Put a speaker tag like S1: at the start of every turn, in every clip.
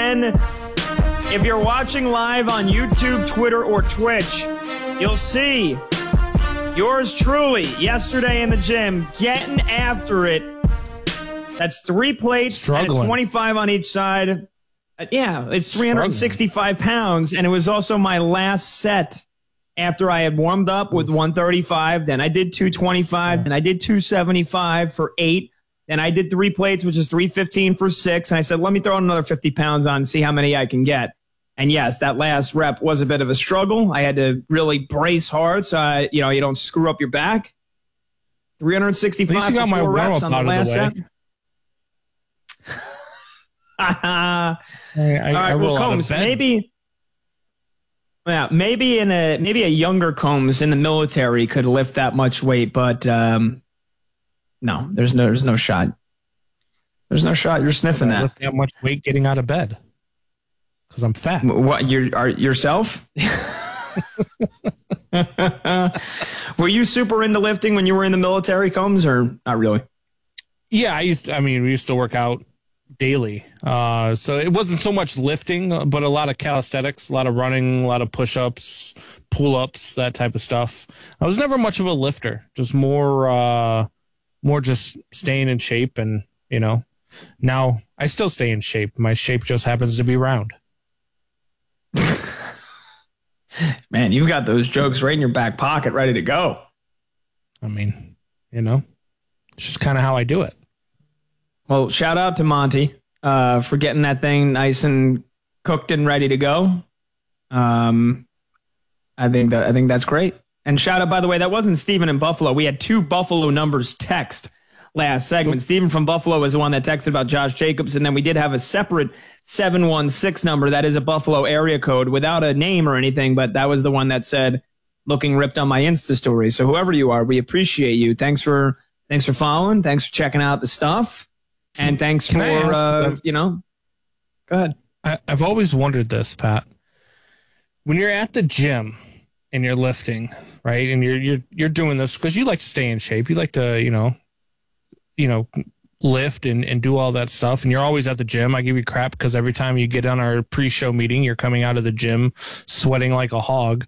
S1: again. If you're watching live on YouTube, Twitter, or Twitch, you'll see yours truly yesterday in the gym getting after it. That's 3 plates and 25 on each side. Yeah, it's 365 pounds, and it was also my last set after I had warmed up with 135. Then I did 225, and I did 275 for 8. Then I did 3 plates, which is 315 for 6. And I said, let me throw another 50 pounds on and see how many I can get. And yes, that last rep was a bit of a struggle. I had to really brace hard so you don't screw up your back. 365 for 4 reps on the last set. All right, well, Combs, maybe a younger Combs in the military could lift that much weight, but no, there's no shot. There's no shot. You're sniffing that.
S2: Lift that much weight getting out of bed because I'm fat.
S1: What? Yourself? Were you super into lifting when you were in the military, Combs, or not really?
S2: Yeah, we used to work out daily. So it wasn't so much lifting, but a lot of calisthenics, a lot of running, a lot of push-ups, pull-ups, that type of stuff. I was never much of a lifter, just more just staying in shape. And, now I still stay in shape. My shape just happens to be round.
S1: Man, you've got those jokes right in your back pocket, ready to go.
S2: I mean, it's just kind of how I do it.
S1: Well, shout out to Monty for getting that thing nice and cooked and ready to go. I think that's great. And shout out, by the way, that wasn't Steven in Buffalo. We had 2 Buffalo numbers text last segment. Steven from Buffalo was the one that texted about Josh Jacobs, and then we did have a separate 716 number that is a Buffalo area code without a name or anything, but that was the one that said looking ripped on my Insta story. So whoever you are, we appreciate you. Thanks for following. Thanks for checking out the stuff. And thanks for, go ahead.
S2: I've always wondered this, Pat. When you're at the gym and you're lifting, right, and you're doing this because you like to stay in shape, you like to, lift and do all that stuff, and you're always at the gym. I give you crap because every time you get on our pre-show meeting, you're coming out of the gym sweating like a hog.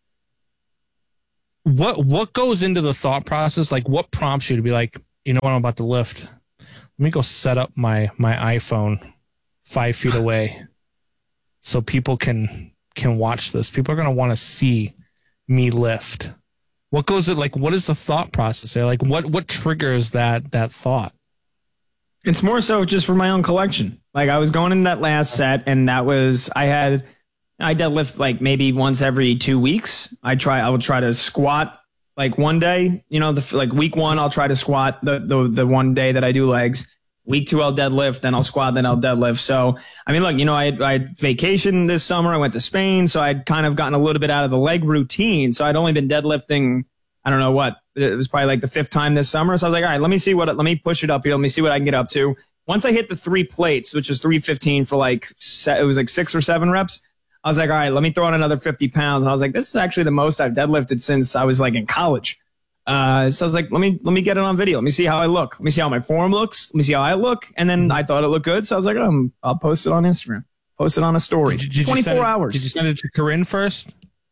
S2: What goes into the thought process? Like, what prompts you to be like, what, I'm about to lift? Let me go set up my iPhone 5 feet away so people can watch this. People are going to want to see me lift. What goes it like? What is the thought process there? Like, what triggers that thought?
S1: It's more so just for my own collection. Like, I was going in that last set, and I deadlift like maybe once every 2 weeks. I would try to squat like one day, like week 1, I'll try to squat the one day that I do legs. Week 2, I'll deadlift, then I'll squat, then I'll deadlift. So, I mean, look, I had vacation this summer. I went to Spain, so I'd kind of gotten a little bit out of the leg routine. So I'd only been deadlifting, I don't know what, it was probably like the 5th time this summer. So I was like, all right, let me push it up here. Let me see what I can get up to. Once I hit the 3 plates, which is 315 for it was like 6 or 7 reps. I was like, all right, let me throw in another 50 pounds. And I was like, this is actually the most I've deadlifted since I was like in college. So I was like, let me get it on video. Let me see how I look. Let me see how my form looks. Let me see how I look. And then I thought it looked good. So I was like, I'll post it on Instagram. Post it on a story. 24 hours.
S2: Did you send it to Corinne first?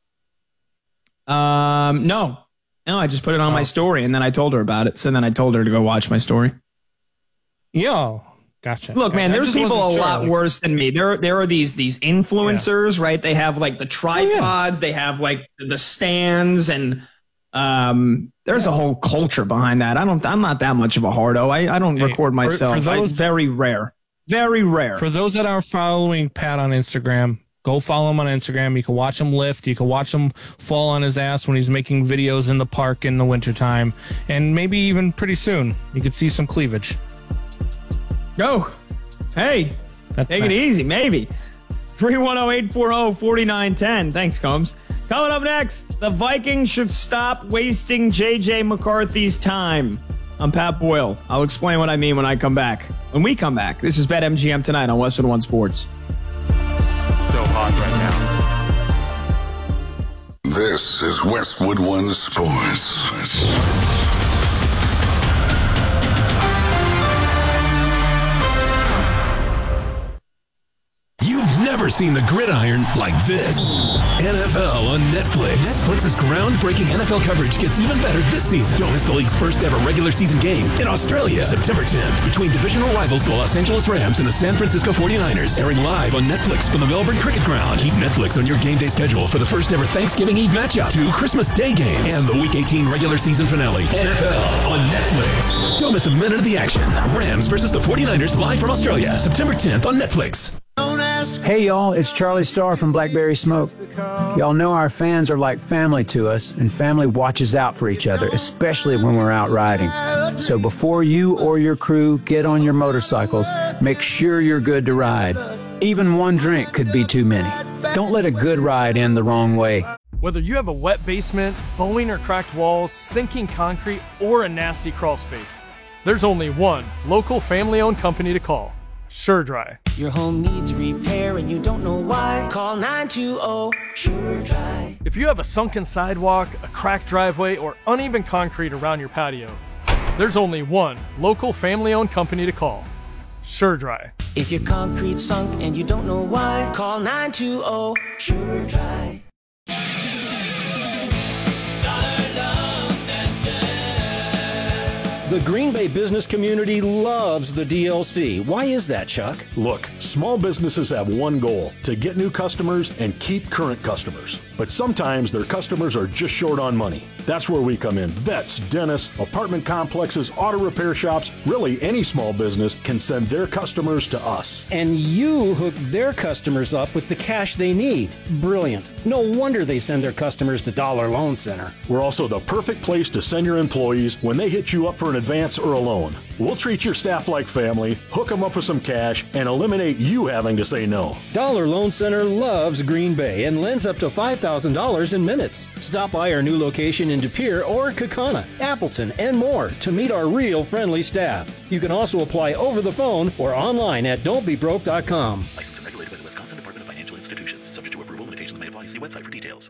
S1: No, I just put it on my story, and then I told her about it. So then I told her to go watch my story.
S2: Yo. Gotcha.
S1: Look, man, there's people a lot worse than me. There are these influencers, right? They have like the tripods, they have like the stands, and there's a whole culture behind that. I'm not that much of a hardo. I don't record myself. For those, very rare. Very rare.
S2: For those that are following Pat on Instagram, go follow him on Instagram. You can watch him lift. You can watch him fall on his ass when he's making videos in the park in the wintertime. And maybe even pretty soon, you could see some cleavage.
S1: Go. Hey, take it easy, maybe. 310-840-4910. Thanks, Combs. Coming up next, the Vikings should stop wasting J.J. McCarthy's time. I'm Pat Boyle. I'll explain what I mean when I come back. When we come back, this is BetMGM tonight on Westwood One Sports.
S3: So hot right now. This is Westwood One Sports.
S4: You've never seen the gridiron like this. NFL on Netflix. Netflix's groundbreaking NFL coverage gets even better this season. Don't miss the league's first ever regular season game in Australia, September 10th, between divisional rivals the Los Angeles Rams and the San Francisco 49ers. Airing live on Netflix from the Melbourne Cricket Ground. Keep Netflix on your game day schedule for the first ever Thanksgiving Eve matchup, 2 Christmas Day games, and the Week 18 regular season finale. NFL on Netflix. Don't miss a minute of the action. Rams versus the 49ers live from Australia, September 10th on Netflix.
S5: Hey y'all, it's Charlie Starr from Blackberry Smoke. Y'all know our fans are like family to us, and family watches out for each other, especially when we're out riding. So before you or your crew get on your motorcycles, make sure you're good to ride. Even one drink could be too many. Don't let a good ride end the wrong way.
S6: Whether you have a wet basement, bowing or cracked walls, sinking concrete, or a nasty crawl space, there's only one local family-owned company to call. SureDry.
S7: Your home needs repair and you don't know why. Call 920 SureDry.
S6: If you have a sunken sidewalk, a cracked driveway, or uneven concrete around your patio, there's only one local family-owned company to call. SureDry.
S7: If your concrete's sunk and you don't know why, call 920 SureDry.
S8: The Green Bay business community loves the DLC. Why is that, Chuck?
S9: Look, small businesses have one goal: to get new customers and keep current customers. But sometimes their customers are just short on money. That's where we come in. Vets, dentists, apartment complexes, auto repair shops, really any small business can send their customers to us.
S8: And you hook their customers up with the cash they need. Brilliant. No wonder they send their customers to Dollar Loan Center.
S9: We're also the perfect place to send your employees when they hit you up for an advance or a loan. We'll treat your staff like family, hook them up with some cash, and eliminate you having to say no.
S8: Dollar Loan Center loves Green Bay and lends up to $5,000 in minutes. Stop by our new location in De Pere or Kaukauna, Appleton, and more to meet our real friendly staff. You can also apply over the phone or online at don'tbebroke.com.
S10: Licensed and regulated by the Wisconsin Department of Financial Institutions. Subject to approval, limitations may apply. See website for details.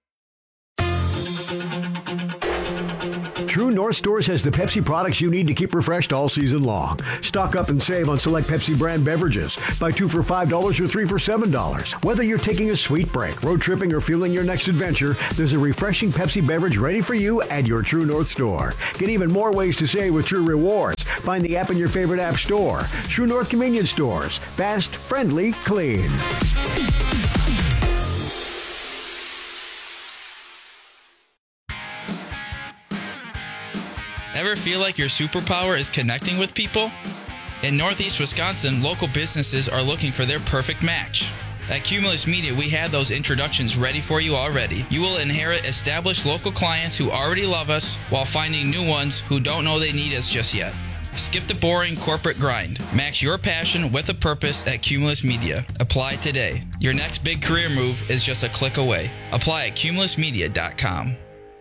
S11: True North Stores has the Pepsi products you need to keep refreshed all season long. Stock up and save on select Pepsi brand beverages. Buy 2 for $5 or 3 for $7. Whether you're taking a sweet break, road tripping, or fueling your next adventure, there's a refreshing Pepsi beverage ready for you at your True North store. Get even more ways to save with True Rewards. Find the app in your favorite app store. True North Convenience Stores. Fast, friendly, clean.
S12: Ever feel like your superpower is connecting with people? In Northeast Wisconsin, local businesses are looking for their perfect match. At Cumulus Media, we have those introductions ready for you already. You will inherit established local clients who already love us while finding new ones who don't know they need us just yet. Skip the boring corporate grind. Match your passion with a purpose at Cumulus Media. Apply today. Your next big career move is just a click away. Apply at cumulusmedia.com.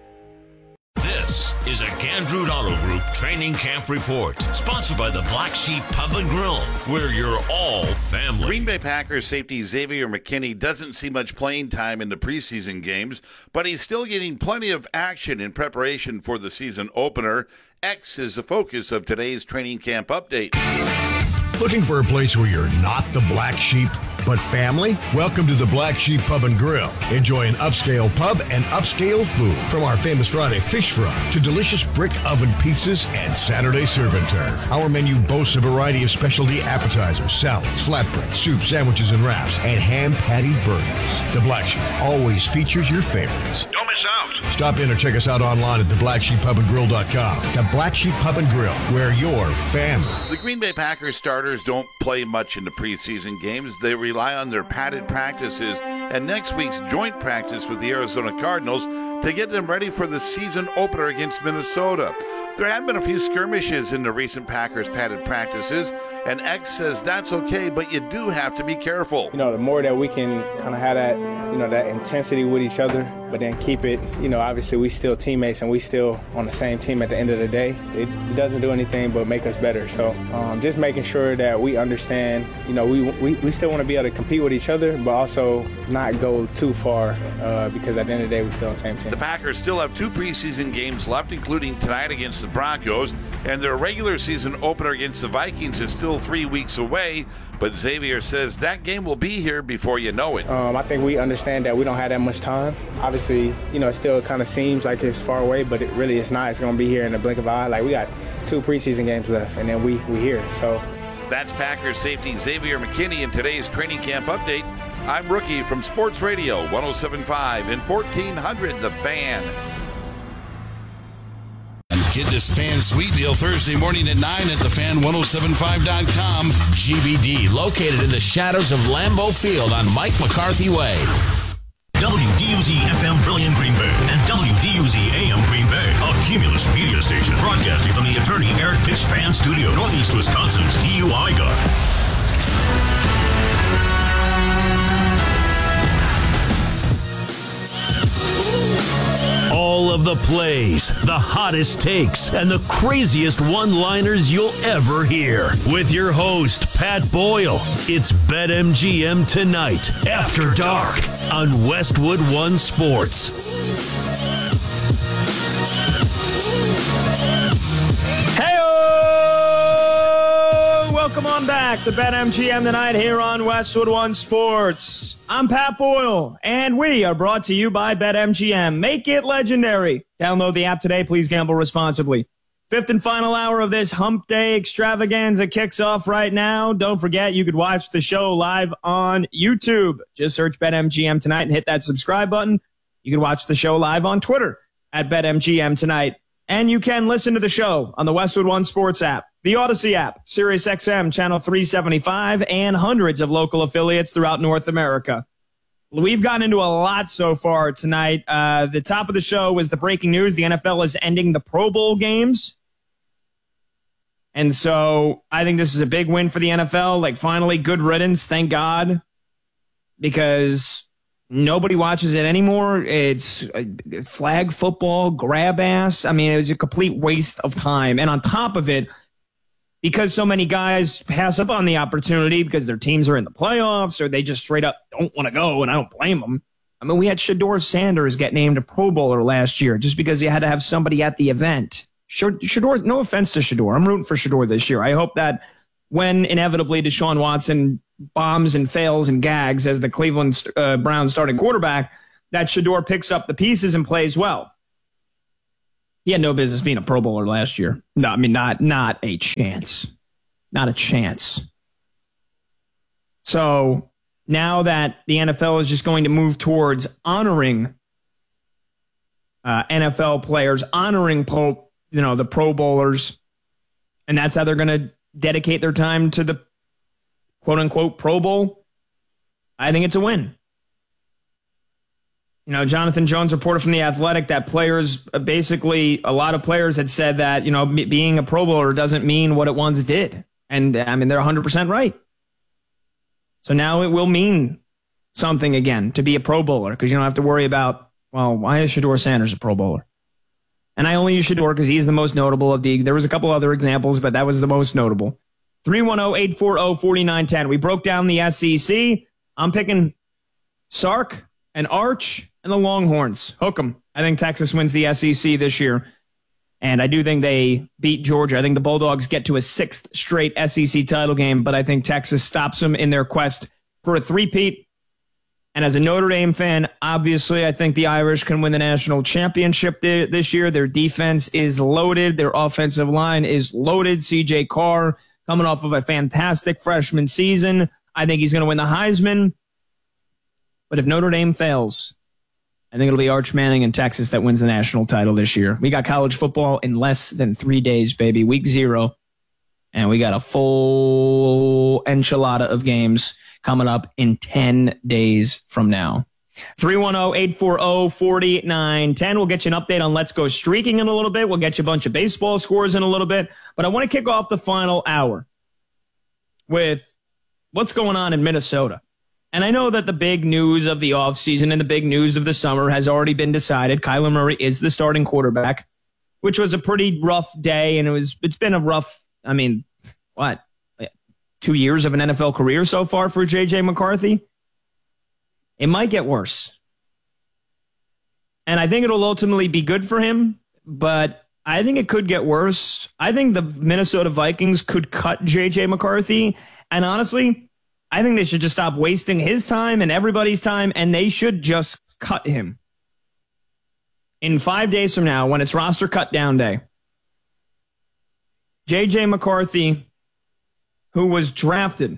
S13: This is a Gandrud Auto Group Training Camp Report, sponsored by the Black Sheep Pub and Grill, where you're all family.
S14: Green Bay Packers safety Xavier McKinney doesn't see much playing time in the preseason games, but he's still getting plenty of action in preparation for the season opener. X is the focus of today's training camp update.
S11: Looking for a place where you're not the black sheep, but family? Welcome to the Black Sheep Pub and Grill. Enjoy an upscale pub and upscale food, from our famous Friday fish fry to delicious brick oven pizzas and Saturday serve and turf. Our menu boasts a variety of specialty appetizers, salads, flatbread, soup, sandwiches, and wraps, and hand-patty burgers. The Black Sheep always features your favorites.
S13: Don't miss out.
S11: Stop in or check us out online at theblacksheeppubandgrill.com. The Black Sheep Pub and Grill, where you're family.
S14: The Green Bay Packers starters don't play much in the preseason games. They rely on their padded practices and next week's joint practice with the Arizona Cardinals to get them ready for the season opener against Minnesota. There have been a few skirmishes in the recent Packers padded practices, and X says that's okay, but you do have to be careful.
S15: The more that we can kind of have that, that intensity with each other, but then keep it, obviously we still teammates and we still on the same team at the end of the day. It doesn't do anything but make us better. So just making sure that we understand, we still want to be able to compete with each other, but also not go too far because at the end of the day, we're still on the same team.
S14: The Packers still have 2 preseason games left, including tonight against the the Broncos, and their regular season opener against the Vikings is still 3 weeks away, but Xavier says that game will be here before you know it.
S15: I think we understand that we don't have that much time. Obviously, it still kind of seems like it's far away, but it really is not. It's going to be here in the blink of an eye. Like, we got 2 preseason games left, and then we here, so.
S14: That's Packers safety Xavier McKinney in today's training camp update. I'm Rookie from Sports Radio 107.5 and 1400 The Fan.
S13: Get this Fan Suite deal Thursday morning at 9 at thefan1075.com.
S16: GBD, located in the shadows of Lambeau Field on Mike McCarthy Way.
S13: WDUZ-FM Brilliant Green Bay and WDUZ-AM Green Bay, a Cumulus media station broadcasting from the attorney Eric Pitts Fan Studio, Northeast Wisconsin's DUI Guard.
S17: All of the plays, the hottest takes, and the craziest one-liners you'll ever hear. With your host, Pat Boyle, it's BetMGM Tonight, After Dark, on Westwood One Sports.
S1: Hey-o! Welcome on back to BetMGM Tonight here on Westwood One Sports. I'm Pat Boyle, and we are brought to you by BetMGM. Make it legendary. Download the app today. Please gamble responsibly. Fifth and final hour of this Hump Day extravaganza kicks off right now. Don't forget, you could watch the show live on YouTube. Just search BetMGM Tonight and hit that subscribe button. You can watch the show live on Twitter at BetMGM Tonight. And you can listen to the show on the Westwood One Sports app, the Odyssey app, SiriusXM Channel 375, and hundreds of local affiliates throughout North America. We've gotten into a lot so far tonight. The top of the show was the breaking news. The NFL is ending the Pro Bowl games. And so I think this is a big win for the NFL. Like, finally, good riddance, thank God, because nobody watches it anymore. It's flag football, grab ass. I mean, it was a complete waste of time. And on top of it, because so many guys pass up on the opportunity because their teams are in the playoffs or they just straight up don't want to go, and I don't blame them. I mean, we had Shedeur Sanders get named a Pro Bowler last year just because you had to have somebody at the event. Shedeur, no offense to Shedeur. I'm rooting for Shedeur this year. I hope that when inevitably Deshaun Watson bombs and fails and gags as the Cleveland Browns starting quarterback, that Shedeur picks up the pieces and plays well. He had no business being a Pro Bowler last year. No, I mean, not a chance. Not a chance. So now that the NFL is just going to move towards honoring NFL players, honoring the Pro Bowlers, and that's how they're going to dedicate their time to the quote-unquote Pro Bowl, I think it's a win. You know, Jonathan Jones reported from The Athletic that players, basically, a lot of players had said that, you know, being a Pro Bowler doesn't mean what it once did. And, I mean, they're 100% right. So now it will mean something again to be a Pro Bowler, because you don't have to worry about, well, why is Shedeur Sanders a Pro Bowler? And I only use Shedeur because he's the most notable of the. There was a couple other examples, but that was the most notable. 310-840-4910. We broke down the SEC. I'm picking Sark and Arch and the Longhorns. Hook 'em. I think Texas wins the SEC this year. And I do think they beat Georgia. I think the Bulldogs get to a 6th straight SEC title game, but I think Texas stops them in their quest for a three-peat. And as a Notre Dame fan, obviously, I think the Irish can win the national championship this year. Their defense is loaded. Their offensive line is loaded. C.J. Carr coming off of a fantastic freshman season. I think he's going to win the Heisman. But if Notre Dame fails, I think it'll be Arch Manning in Texas that wins the national title this year. We got college football in less than 3 days, baby. Week 0. And we got a full enchilada of games coming up in 10 days from now. 310-840-4910. We'll get you an update on Let's Go Streaking in a little bit. We'll get you a bunch of baseball scores in a little bit. But I want to kick off the final hour with what's going on in Minnesota. And I know that the big news of the offseason and the big news of the summer has already been decided. Kyler Murray is the starting quarterback, which was a pretty rough day. And it's been a rough, 2 years of an NFL career so far for J.J. McCarthy? It might get worse. And I think it'll ultimately be good for him, but I think it could get worse. I think the Minnesota Vikings could cut J.J. McCarthy. And honestly, I think they should just stop wasting his time and everybody's time, and they should just cut him. In 5 days from now, when it's roster cut down day, J.J. McCarthy, who was drafted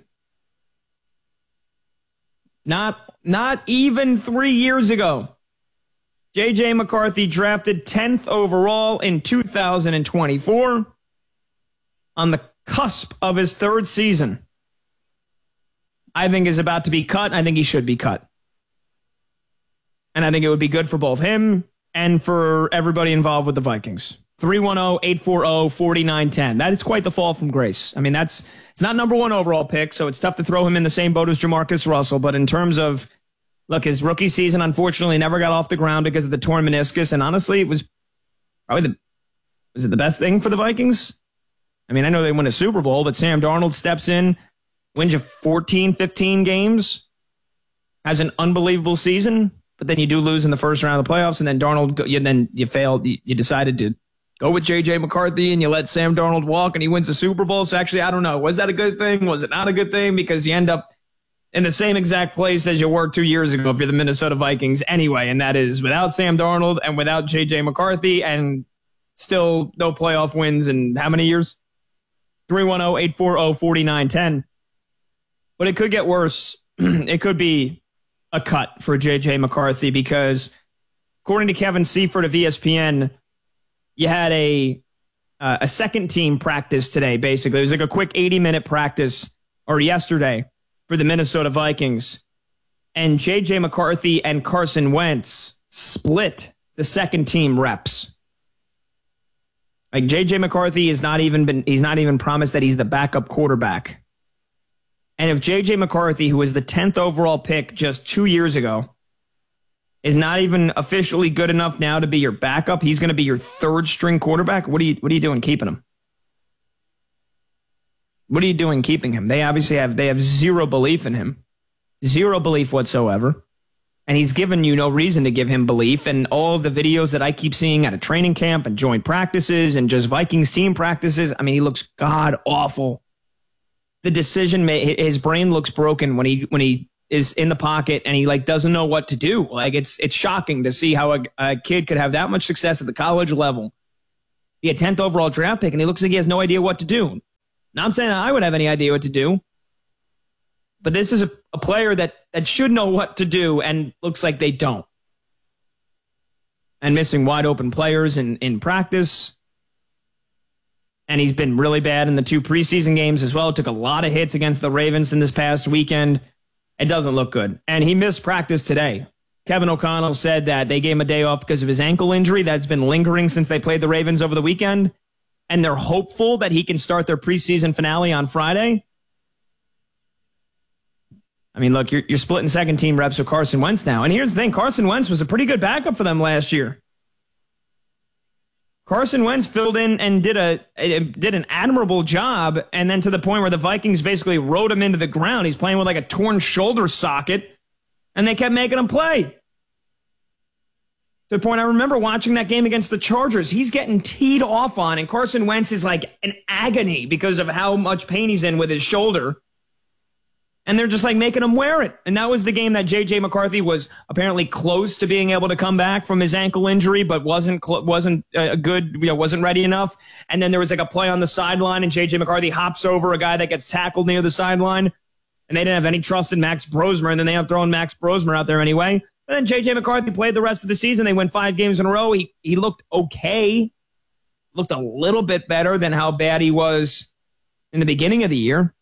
S1: not even 3 years ago, J.J. McCarthy drafted 10th overall in 2024 on the cusp of his third season. I think is about to be cut. I think he should be cut. And I think it would be good for both him and for everybody involved with the Vikings. 310-840-4910. That is quite the fall from grace. I mean, it's not number one overall pick, so it's tough to throw him in the same boat as Jamarcus Russell. But in terms of, look, his rookie season, unfortunately, never got off the ground because of the torn meniscus. And honestly, it was probably was it the best thing for the Vikings? I mean, I know they won a Super Bowl, but Sam Darnold steps in, wins you 14, 15 games, has an unbelievable season, but then you do lose in the first round of the playoffs, and then you failed. You decided to go with J.J. McCarthy, and you let Sam Darnold walk, and he wins the Super Bowl. So actually, I don't know. Was that a good thing? Was it not a good thing? Because you end up in the same exact place as you were 2 years ago if you're the Minnesota Vikings anyway, and that is without Sam Darnold and without J.J. McCarthy, and still no playoff wins in how many years? 310-840-4910. But it could get worse. It could be a cut for J.J. McCarthy because, according to Kevin Seifert of ESPN, you had a second team practice today, basically. It was like a quick 80-minute practice, or yesterday, for the Minnesota Vikings. And J.J. McCarthy and Carson Wentz split the second team reps. Like, J.J. McCarthy he's not even promised that he's the backup quarterback. And if J.J. McCarthy, who was the 10th overall pick just 2 years ago, is not even officially good enough now to be your backup, he's going to be your third string quarterback. What are you doing keeping him? What are you doing keeping him? They obviously have zero belief in him. Zero belief whatsoever. And he's given you no reason to give him belief. And all of the videos that I keep seeing at a training camp and joint practices and just Vikings team practices, I mean, he looks god awful. The decision, his brain looks broken when he is in the pocket and he doesn't know what to do. Like, it's shocking to see how a kid could have that much success at the college level, be a 10th overall draft pick, and he looks like he has no idea what to do. Now, I'm saying I would have any idea what to do, but this is a player that should know what to do and looks like they don't. And missing wide open players in practice. And he's been really bad in the 2 preseason games as well. Took a lot of hits against the Ravens in this past weekend. It doesn't look good. And he missed practice today. Kevin O'Connell said that they gave him a day off because of his ankle injury that's been lingering since they played the Ravens over the weekend. And they're hopeful that he can start their preseason finale on Friday. I mean, look, you're splitting second team reps with Carson Wentz now. And here's the thing. Carson Wentz was a pretty good backup for them last year. Carson Wentz filled in and did an admirable job, and then to the point where the Vikings basically rode him into the ground. He's playing with like a torn shoulder socket, and they kept making him play. To the point I remember watching that game against the Chargers. He's getting teed off on, and Carson Wentz is like in agony because of how much pain he's in with his shoulder. And they're just making him wear it. And that was the game that J.J. McCarthy was apparently close to being able to come back from his ankle injury, but wasn't ready enough. And then there was a play on the sideline, and J.J. McCarthy hops over a guy that gets tackled near the sideline. And they didn't have any trust in Max Brosmer, and then they end up throwing Max Brosmer out there anyway. And then J.J. McCarthy played the rest of the season. They win 5 games in a row. He looked okay. Looked a little bit better than how bad he was in the beginning of the year.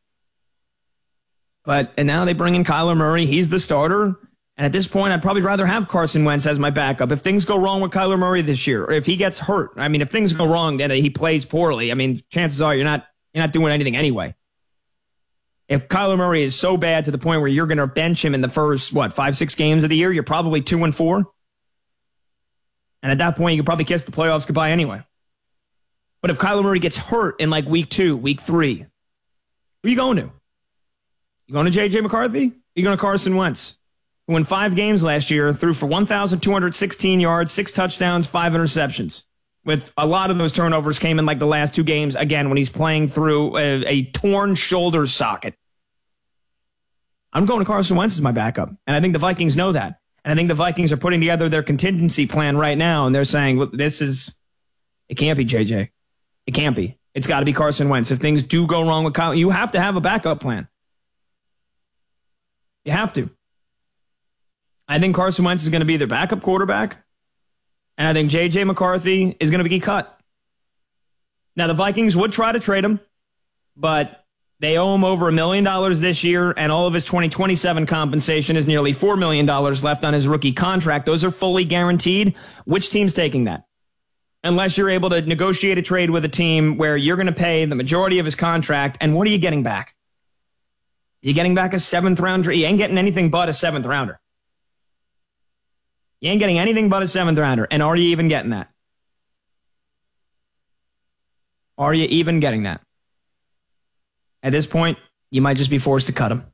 S1: And now they bring in Kyler Murray. He's the starter. And at this point, I'd probably rather have Carson Wentz as my backup. If things go wrong with Kyler Murray this year, or if he gets hurt, I mean, if things go wrong and he plays poorly, I mean, chances are you're not doing anything anyway. If Kyler Murray is so bad to the point where you're going to bench him in the first, 5-6 games of the year, you're probably 2-4. And at that point, you could probably kiss the playoffs goodbye anyway. But if Kyler Murray gets hurt in week 2, week 3, who are you going to? You going to J.J. McCarthy? You going to Carson Wentz, who won 5 games last year, threw for 1,216 yards, 6 touchdowns, 5 interceptions. with a lot of those turnovers came in like the last 2 games, again, when he's playing through a torn shoulder socket. I'm going to Carson Wentz as my backup, and I think the Vikings know that. And I think the Vikings are putting together their contingency plan right now, and they're saying, well, it can't be JJ. It can't be. It's got to be Carson Wentz. If things do go wrong with Kyle, you have to have a backup plan. You have to. I think Carson Wentz is going to be their backup quarterback, and I think J.J. McCarthy is going to be cut. Now, the Vikings would try to trade him, but they owe him over $1 million this year, and all of his 2027 compensation is nearly $4 million left on his rookie contract. Those are fully guaranteed. Which team's taking that? Unless you're able to negotiate a trade with a team where you're going to pay the majority of his contract, and what are you getting back? You're getting back a 7th rounder. You ain't getting anything but a 7th rounder. You ain't getting anything but a 7th rounder. And are you even getting that? Are you even getting that? At this point, you might just be forced to cut him.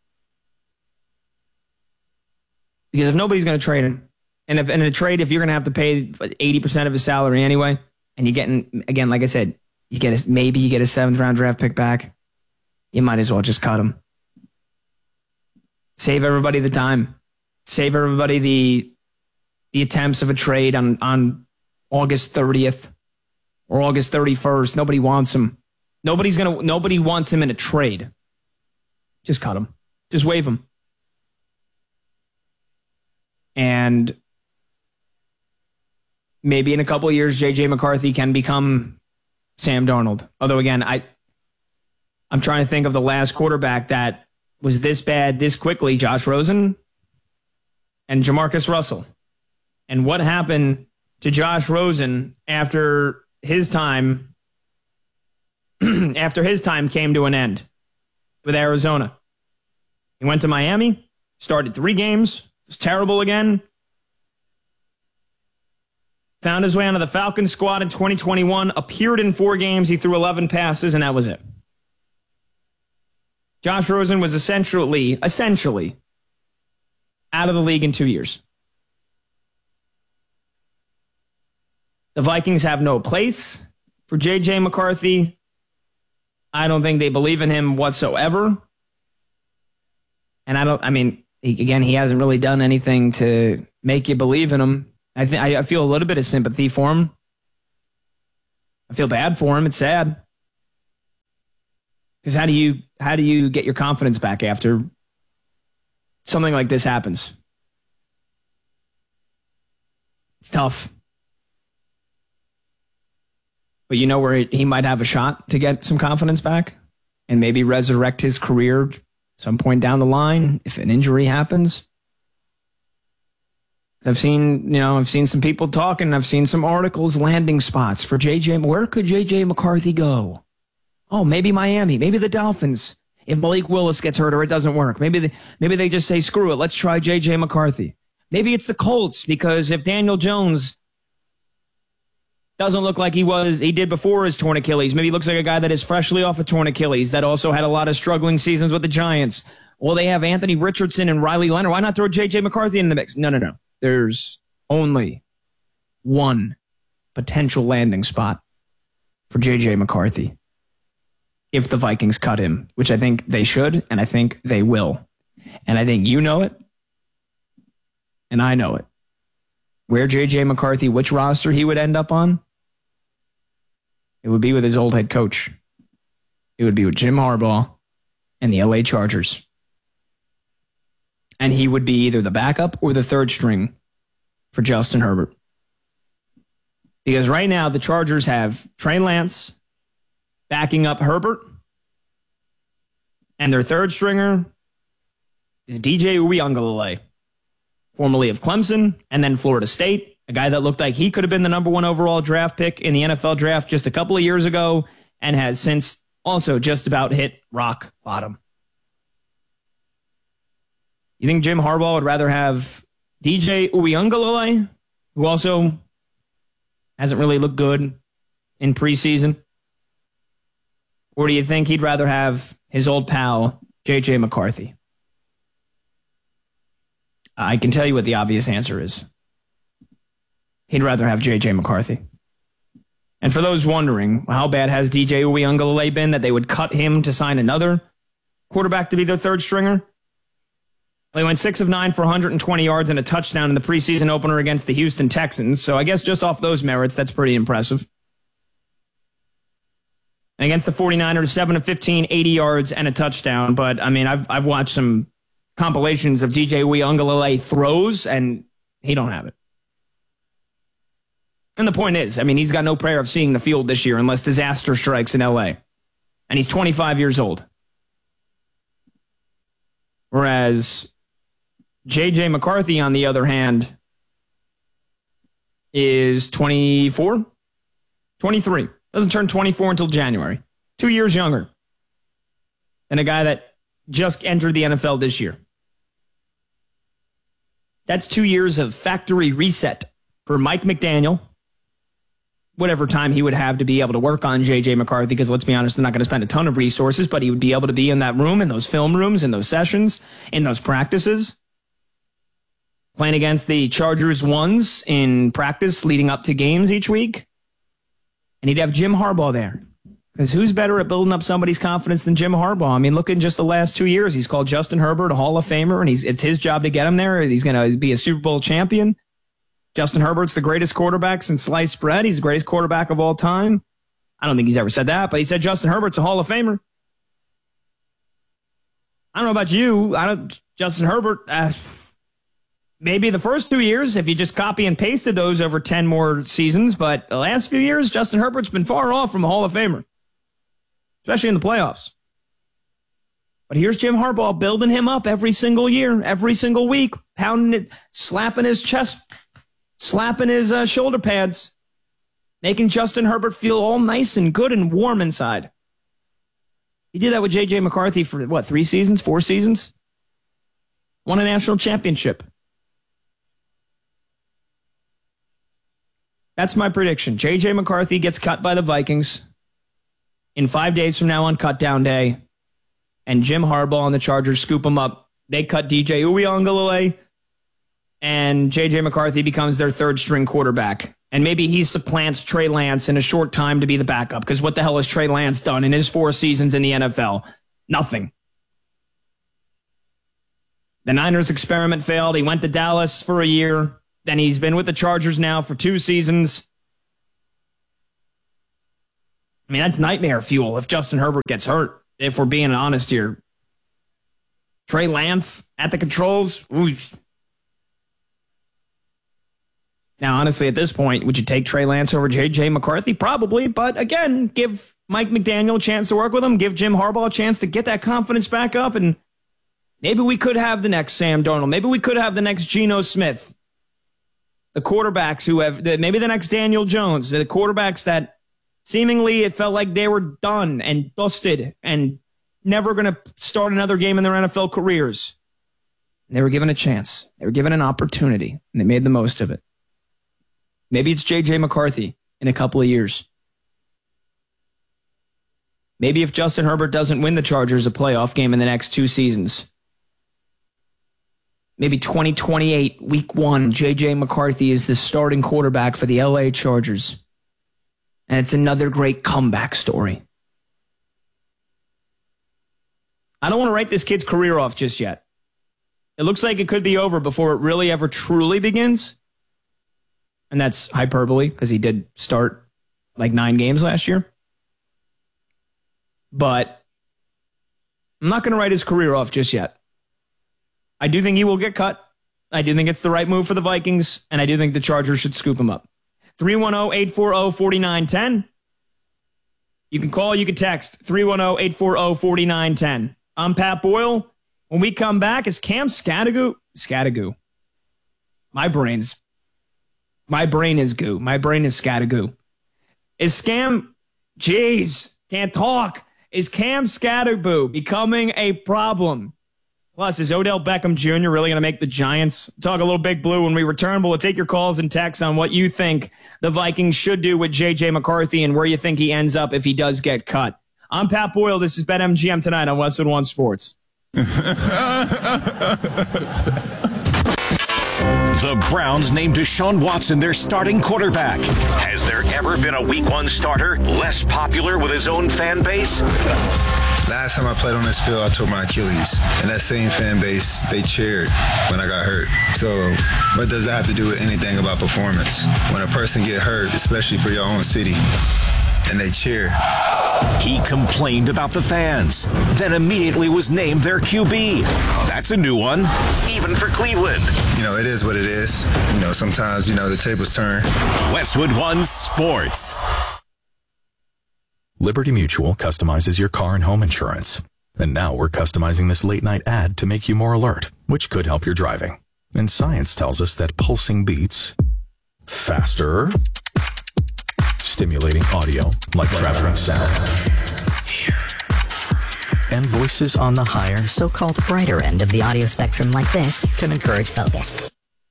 S1: Because if nobody's going to trade him, and if in a trade, if you're going to have to pay 80% of his salary anyway, and you're getting, again, like I said, maybe you get a 7th round draft pick back, you might as well just cut him. Save everybody the time. Save everybody the attempts of a trade on August 30th or August 31st. Nobody wants him. Nobody wants him in a trade. Just cut him. Just waive him. And maybe in a couple of years, J.J. McCarthy can become Sam Darnold. Although, again, I'm trying to think of the last quarterback that was this bad this quickly. Josh Rosen and Jamarcus Russell. And what happened to Josh Rosen after his time came to an end with Arizona? He went to Miami, started 3 games, was terrible again. Found his way onto the Falcons squad in 2021, appeared in 4 games, he threw 11 passes, and that was it. Josh Rosen was essentially out of the league in 2 years. The Vikings have no place for J.J. McCarthy. I don't think they believe in him whatsoever. And he hasn't really done anything to make you believe in him. I feel a little bit of sympathy for him. I feel bad for him. It's sad. Because how do you get your confidence back after something like this happens? It's tough. But you know where he might have a shot to get some confidence back and maybe resurrect his career some point down the line if an injury happens. I've seen some people talking. I've seen some articles, landing spots for JJ. Where could JJ McCarthy go? Oh, maybe Miami, maybe the Dolphins. If Malik Willis gets hurt or it doesn't work, maybe they just say, screw it, let's try JJ McCarthy. Maybe it's the Colts, because if Daniel Jones doesn't look like he did before his torn Achilles, maybe he looks like a guy that is freshly off a torn Achilles that also had a lot of struggling seasons with the Giants. Well, they have Anthony Richardson and Riley Leonard. Why not throw JJ McCarthy in the mix? No. There's only one potential landing spot for JJ McCarthy if the Vikings cut him, which I think they should, and I think they will. And I think you know it, and I know it. Where JJ McCarthy, which roster he would end up on? It would be with his old head coach. It would be with Jim Harbaugh and the LA Chargers. And he would be either the backup or the third string for Justin Herbert. Because right now, the Chargers have Trey Lance backing up Herbert, and their third stringer is DJ Uiagalelei, formerly of Clemson and then Florida State, a guy that looked like he could have been the number 1 overall draft pick in the NFL draft just a couple of years ago and has since also just about hit rock bottom. You think Jim Harbaugh would rather have DJ Uiagalelei, who also hasn't really looked good in preseason? Or do you think he'd rather have his old pal, JJ McCarthy? I can tell you what the obvious answer is. He'd rather have JJ McCarthy. And for those wondering, how bad has DJ Uiagalelei been that they would cut him to sign another quarterback to be their third stringer? They went 6 of 9 for 120 yards and a touchdown in the preseason opener against the Houston Texans. So I guess just off those merits, that's pretty impressive. And against the 49ers, 7 of 15, 80 yards and a touchdown. But, I mean, I've watched some compilations of DJ Uiagalelei throws, and he don't have it. And the point is, I mean, he's got no prayer of seeing the field this year unless disaster strikes in L.A. And he's 25 years old. Whereas J.J. McCarthy, on the other hand, is 24? 23. Doesn't turn 24 until January. 2 years younger than a guy that just entered the NFL this year. That's 2 years of factory reset for Mike McDaniel. Whatever time he would have to be able to work on J.J. McCarthy, because let's be honest, they're not going to spend a ton of resources, but he would be able to be in that room, in those film rooms, in those sessions, in those practices, playing against the Chargers ones in practice leading up to games each week. And he'd have Jim Harbaugh there. Because who's better at building up somebody's confidence than Jim Harbaugh? I mean, look in just the last 2 years. He's called Justin Herbert a Hall of Famer, and it's his job to get him there. He's going to be a Super Bowl champion. Justin Herbert's the greatest quarterback since sliced bread. He's the greatest quarterback of all time. I don't think he's ever said that, but he said Justin Herbert's a Hall of Famer. I don't know about you. Justin Herbert, maybe the first 2 years, if you just copy and pasted those over 10 more seasons, but the last few years, Justin Herbert's been far off from a Hall of Famer, especially in the playoffs. But here's Jim Harbaugh building him up every single year, every single week, pounding it, slapping his chest, slapping his shoulder pads, making Justin Herbert feel all nice and good and warm inside. He did that with J.J. McCarthy for, 3 seasons, 4 seasons? Won a national championship. That's my prediction. J.J. McCarthy gets cut by the Vikings in 5 days from now on cut down day, and Jim Harbaugh and the Chargers scoop him up. They cut DJ Uiagalelei, and J.J. McCarthy becomes their third string quarterback. And maybe he supplants Trey Lance in a short time to be the backup, because what the hell has Trey Lance done in his 4 seasons in the NFL? Nothing. The Niners experiment failed. He went to Dallas for a year. Then he's been with the Chargers now for 2 seasons. I mean, that's nightmare fuel if Justin Herbert gets hurt, if we're being honest here. Trey Lance at the controls. Oof. Now, honestly, at this point, would you take Trey Lance over J.J. McCarthy? Probably, but again, give Mike McDaniel a chance to work with him, give Jim Harbaugh a chance to get that confidence back up, and maybe we could have the next Sam Darnold. Maybe we could have the next Geno Smith. The quarterbacks who have, maybe the next Daniel Jones, the quarterbacks that seemingly it felt like they were done and dusted and never going to start another game in their NFL careers. And they were given a chance. They were given an opportunity, and they made the most of it. Maybe it's J.J. McCarthy in a couple of years. Maybe if Justin Herbert doesn't win the Chargers a playoff game in the next 2 seasons. Maybe 2028, week 1, J.J. McCarthy is the starting quarterback for the L.A. Chargers. And it's another great comeback story. I don't want to write this kid's career off just yet. It looks like it could be over before it really ever truly begins. And that's hyperbole, because he did start like 9 games last year. But I'm not going to write his career off just yet. I do think he will get cut. I do think it's the right move for the Vikings, and I do think the Chargers should scoop him up. 310-840-4910. You can call, you can text. 310-840-4910. I'm Pat Boyle. When we come back, is Cam Scatagoo. My brain is goo. My brain is Scatagoo. Is Cam Scatagoo becoming a problem? Plus, is Odell Beckham Jr. really going to make the Giants? Talk a little Big Blue when we return, but we'll take your calls and texts on what you think the Vikings should do with J.J. McCarthy and where you think he ends up if he does get cut. I'm Pat Boyle. This is BetMGM tonight on Westwood One Sports.
S13: The
S18: The Browns named Deshaun Watson their starting quarterback. Has there ever been a Week 1 starter less popular with his own fan base?
S19: Last time I played on this field, I tore my Achilles. And that same fan base, they cheered when I got hurt. So what does that have to do with anything about performance? When a person get hurt, especially for your own city, and they cheer.
S18: He complained about the fans, then immediately was named their QB. That's a new one, even for Cleveland.
S19: You know, it is what it is. You know, sometimes, the tables turn.
S18: Westwood One Sports.
S20: Liberty Mutual customizes your car and home insurance. And now we're customizing this late-night ad to make you more alert, which could help your driving. And science tells us that pulsing beats faster, stimulating audio like treasuring sound,
S21: and voices on the higher, so-called brighter end of the audio spectrum like this can encourage focus.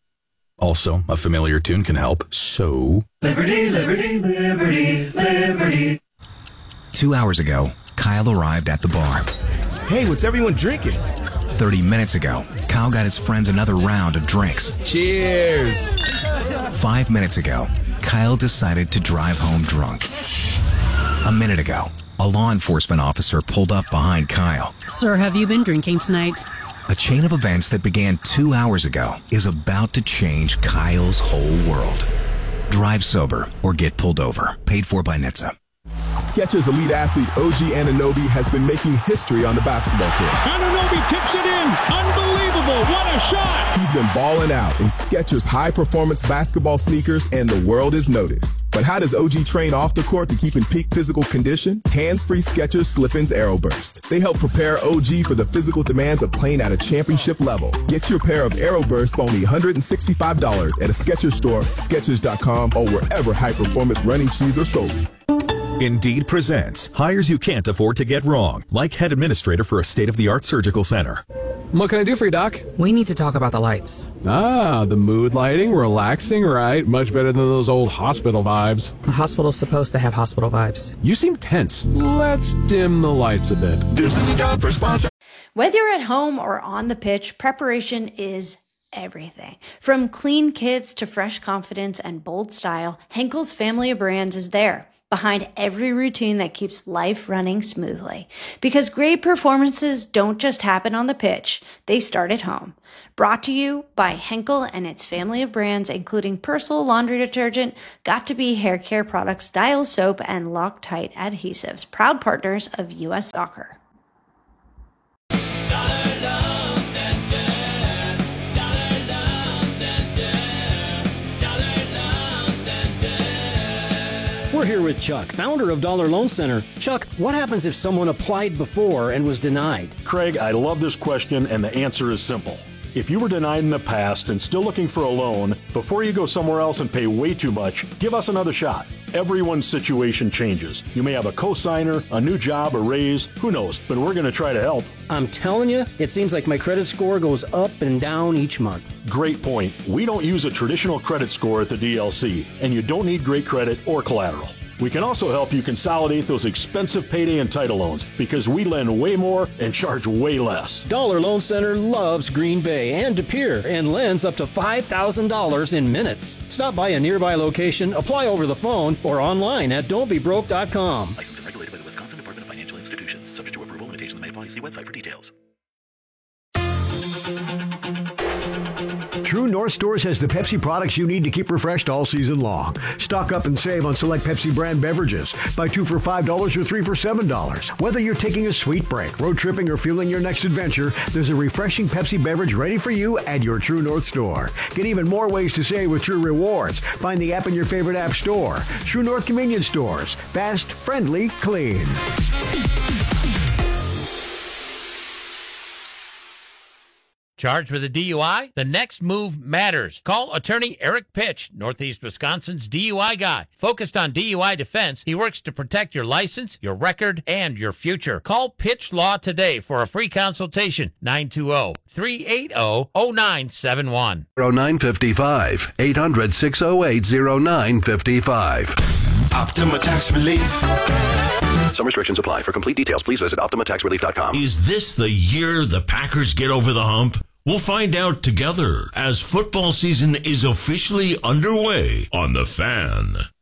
S20: Also, a familiar tune can help, so...
S22: Liberty, liberty, liberty, liberty.
S23: 2 hours ago, Kyle arrived at the bar.
S24: Hey, what's everyone drinking?
S23: 30 minutes ago, Kyle got his friends another round of drinks.
S24: Cheers!
S23: 5 minutes ago, Kyle decided to drive home drunk. A minute ago, a law enforcement officer pulled up behind Kyle.
S25: Sir, have you been drinking tonight?
S23: A chain of events that began 2 hours ago is about to change Kyle's whole world. Drive sober or get pulled over. Paid for by NHTSA.
S24: Skechers elite athlete OG Anunoby has been making history on the basketball court.
S26: Anunoby tips it in. Unbelievable. What a shot.
S24: He's been balling out in Skechers high-performance basketball sneakers, and the world is noticed. But how does OG train off the court to keep in peak physical condition? Hands-free Skechers Slip-ins Aeroburst. They help prepare OG for the physical demands of playing at a championship level. Get your pair of Aeroburst for only $165 at a Skechers store, Skechers.com, or wherever high-performance running shoes are sold.
S27: Indeed presents hires you can't afford to get wrong, like head administrator for a state-of-the-art surgical center.
S28: What can I do for you, Doc?
S29: We need to talk about the lights.
S28: Ah, the mood lighting, relaxing, right? Much better than those old hospital vibes.
S29: The hospital's supposed to have hospital vibes.
S28: You seem tense. Let's dim the lights a bit.
S30: This is the job for sponsor. Whether you're at home or on the pitch, preparation is everything. From clean kits to fresh confidence and bold style, Henkel's family of brands is there, behind every routine that keeps life running smoothly. Because great performances don't just happen on the pitch, they start at home. Brought to you by Henkel and its family of brands, including Persil laundry detergent, Got2b hair care products, Dial soap, and Loctite adhesives, proud partners of U.S. Soccer.
S8: We're here with Chuck, founder of Dollar Loan Center. Chuck, what happens if someone applied before and was denied?
S9: Craig, I love this question, and the answer is simple. If you were denied in the past and still looking for a loan, before you go somewhere else and pay way too much, give us another shot. Everyone's situation changes. You may have a cosigner, a new job, a raise, who knows, but we're going to try to help.
S8: I'm telling you, it seems like my credit score goes up and down each month.
S9: Great point. We don't use a traditional credit score at the DLC, and you don't need great credit or collateral. We can also help you consolidate those expensive payday and title loans because we lend way more and charge way less.
S8: Dollar Loan Center loves Green Bay and De Pere and lends up to $5,000 in minutes. Stop by a nearby location, apply over the phone, or online at don'tbebroke.com.
S10: Licensed and regulated by the Wisconsin Department of Financial Institutions. Subject to approval, limitations may apply. See website for details.
S11: True North Stores has the Pepsi products you need to keep refreshed all season long. Stock up and save on select Pepsi brand beverages. Buy 2 for $5 or 3 for $7. Whether you're taking a sweet break, road tripping, or fueling your next adventure, there's a refreshing Pepsi beverage ready for you at your True North Store. Get even more ways to save with True Rewards. Find the app in your favorite app store. True North Convenience Stores. Fast, friendly, clean.
S16: Charged with a DUI? The next move matters. Call attorney Eric Pitch, Northeast Wisconsin's DUI guy. Focused on DUI defense, he works to protect your license, your record, and your future. Call Pitch Law today for a free consultation. 920-380-0971.
S31: 0955 800-608-0955.
S13: Optima Tax Relief. Some restrictions apply. For complete details, please visit OptimaTaxRelief.com.
S32: Is this the year the Packers get over the hump?
S13: We'll find out together as football season is officially underway on The Fan.